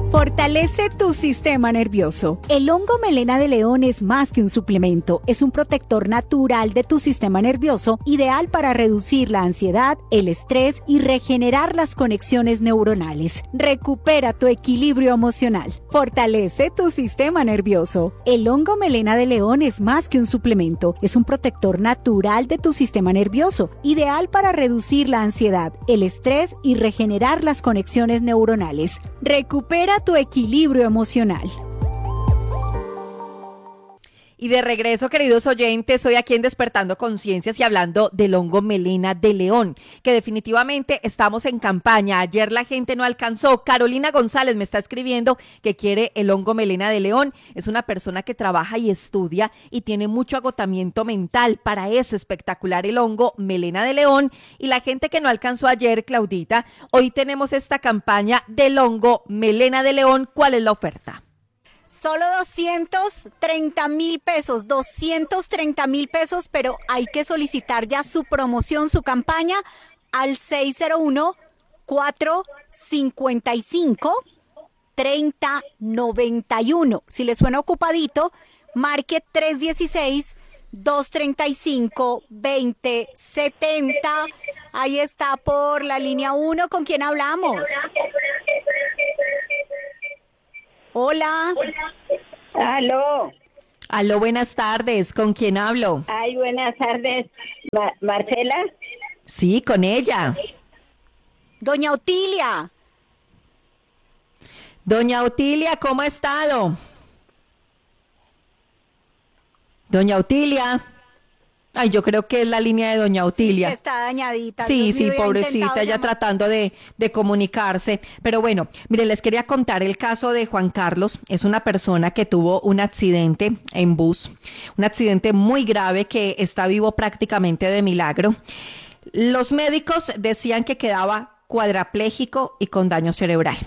Fortalece tu sistema nervioso. El hongo melena de león es más que un suplemento, es un protector natural de tu sistema nervioso, ideal para reducir la ansiedad, el estrés y regenerar las conexiones neuronales. Recupera tu equilibrio emocional. Fortalece tu sistema nervioso. El hongo melena de león es más que un suplemento, es un protector natural de tu sistema nervioso, ideal para reducir la ansiedad, el estrés y regenerar las conexiones neuronales. Recupera tu equilibrio emocional. Y de regreso, queridos oyentes, hoy aquí en Despertando Conciencias y hablando del hongo melena de león, que definitivamente estamos en campaña. Ayer la gente no alcanzó. Carolina González me está escribiendo que quiere el hongo melena de león. Es una persona que trabaja y estudia y tiene mucho agotamiento mental. Para eso, espectacular el hongo melena de león. Y la gente que no alcanzó ayer, Claudita, hoy tenemos esta campaña del hongo melena de león. ¿Cuál es la oferta? Solo 230,000 pesos, 230,000 pesos, pero hay que solicitar ya su promoción, su campaña al 601-455-3091. Si le suena ocupadito, marque 316-235-2070. Ahí está por la línea 1. ¿Con quién hablamos? Hola. Aló. Aló, buenas tardes. ¿Con quién hablo? Ay, buenas tardes. ¿Marcela? Sí, con ella. Doña Otilia. Doña Otilia, ¿cómo ha estado? Doña Otilia. Ay, yo creo que es la línea de Doña Otilia. Sí, está dañadita. Sí, pobrecita, ella tratando de comunicarse. Pero bueno, mire, les quería contar el caso de Juan Carlos. Es una persona que tuvo un accidente en bus, un accidente muy grave que está vivo prácticamente de milagro. Los médicos decían que quedaba cuadrapléjico y con daño cerebral.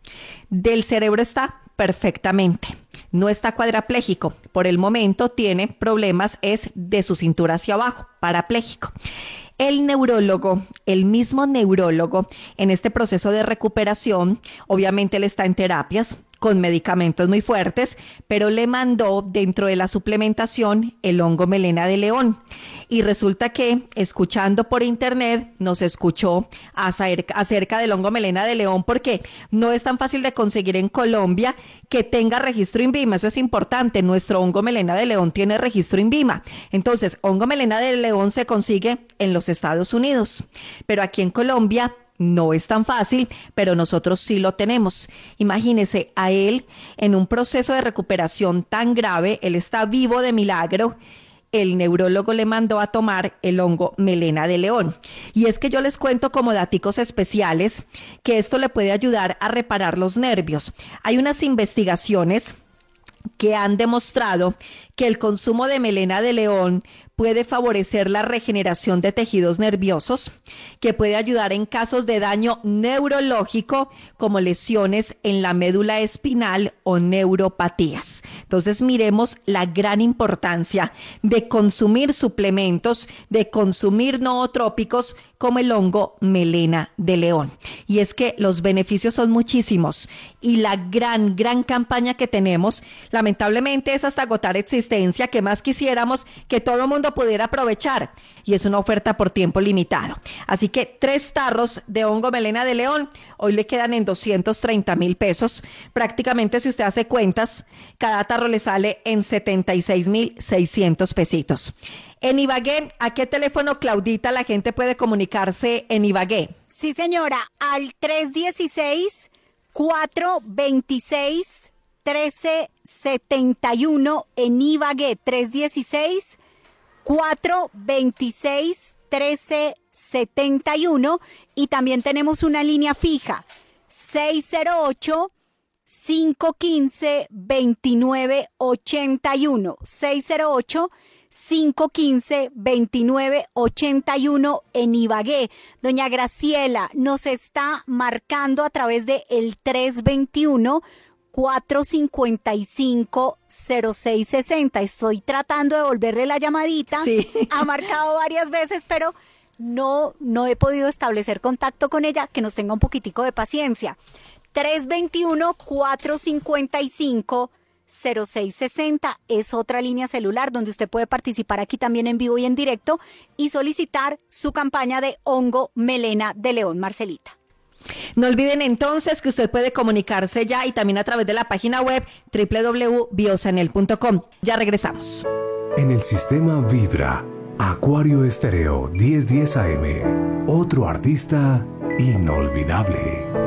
Del cerebro está perfectamente. No está cuadrapléjico. Por el momento tiene problemas, es de su cintura hacia abajo, parapléjico. El neurólogo, el mismo neurólogo, en este proceso de recuperación, obviamente él está en terapias con medicamentos muy fuertes, pero le mandó dentro de la suplementación el hongo melena de león. Y resulta que, escuchando por internet, nos escuchó acerca del hongo melena de león, porque no es tan fácil de conseguir en Colombia que tenga registro INVIMA. Eso es importante. Nuestro hongo melena de león tiene registro INVIMA. Entonces, hongo melena de león se consigue en los Estados Unidos, pero aquí en Colombia no es tan fácil, pero nosotros sí lo tenemos. Imagínese a él en un proceso de recuperación tan grave, él está vivo de milagro. El neurólogo le mandó a tomar el hongo melena de león. Y es que yo les cuento como daticos especiales que esto le puede ayudar a reparar los nervios. Hay unas investigaciones que han demostrado que el consumo de melena de león puede favorecer la regeneración de tejidos nerviosos, que puede ayudar en casos de daño neurológico como lesiones en la médula espinal o neuropatías. Entonces miremos la gran importancia de consumir suplementos, de consumir nootrópicos como el hongo melena de león. Y es que los beneficios son muchísimos y la gran campaña que tenemos, lamentablemente es hasta agotar existencia, que más quisiéramos que todo el mundo pudiera aprovechar, y es una oferta por tiempo limitado. Así que 3 tarros de hongo melena de león hoy le quedan en 230,000 pesos. Prácticamente, si usted hace cuentas, cada tarro le sale en 76,600 pesitos. En Ibagué, ¿a qué teléfono, Claudita, la gente puede comunicarse en Ibagué? Sí, señora, al 316-426-1371 en Ibagué, 316-426-1371, y también tenemos una línea fija, 608-515-2981, 608-515-2981 en Ibagué. Doña Graciela nos está marcando a través de el 321-455-0660. Estoy tratando de devolverle la llamadita. Sí. Ha marcado varias veces, pero no he podido establecer contacto con ella. Que nos tenga un poquitico de paciencia. 321-455-0660 es otra línea celular donde usted puede participar aquí también en vivo y en directo y solicitar su campaña de hongo melena de león, Marcelita. No olviden entonces que usted puede comunicarse ya y también a través de la página web www.biosanel.com. Ya regresamos. En el sistema Vibra, Acuario Estéreo 1010 AM, otro artista inolvidable.